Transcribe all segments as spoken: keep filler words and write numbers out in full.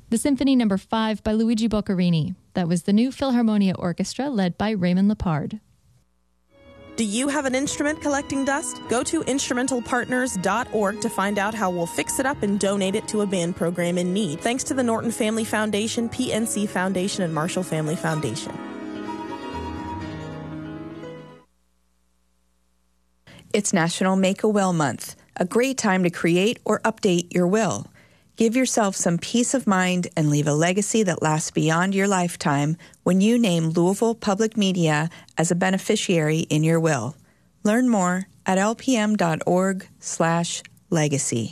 The Symphony Number five by Luigi Boccherini. That was the New Philharmonia Orchestra led by Raymond Lepard. Do you have an instrument collecting dust? Go to instrumental partners dot org to find out how we'll fix it up and donate it to a band program in need. Thanks to the Norton Family Foundation, P N C Foundation, and Marshall Family Foundation. It's National Make-A-Will Month, a great time to create or update your will. Give yourself some peace of mind and leave a legacy that lasts beyond your lifetime when you name Louisville Public Media as a beneficiary in your will. Learn more at lpm.org slash legacy.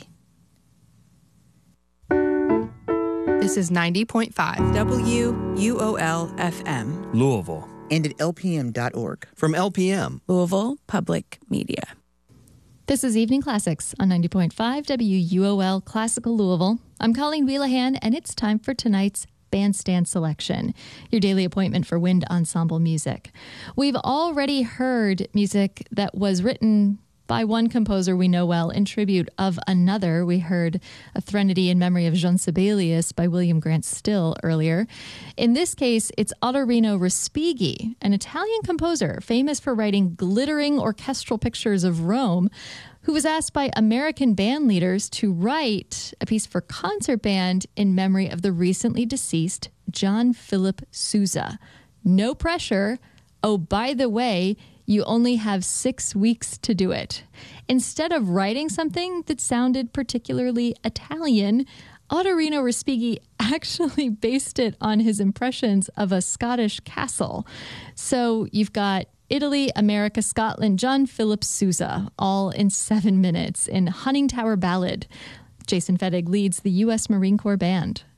This is ninety point five W U O L F M. Louisville. And at L P M dot org. From L P M. Louisville Public Media. This is Evening Classics on ninety point five W U O L Classical Louisville. I'm Colleen Wheelahan, and it's time for tonight's Bandstand Selection, your daily appointment for wind ensemble music. We've already heard music that was written by one composer we know well in tribute of another. We heard A Threnody in Memory of Jean Sibelius by William Grant Still earlier. In this case, it's Ottorino Respighi, an Italian composer famous for writing glittering orchestral pictures of Rome, who was asked by American band leaders to write a piece for concert band in memory of the recently deceased John Philip Sousa. No pressure. Oh, by the way, you only have six weeks to do it. Instead of writing something that sounded particularly Italian, Ottorino Respighi actually based it on his impressions of a Scottish castle. So you've got Italy, America, Scotland, John Philip Sousa, all in seven minutes in Hunning Tower Ballad. Jason Fettig leads the U S Marine Corps Band.